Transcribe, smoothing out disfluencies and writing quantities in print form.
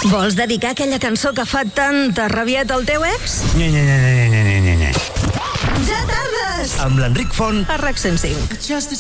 Vols dedicar aquella cançó que fa tanta rabieta al teu ex? Nye. Ja tardes! Amb l'Enric Font A RAC 105.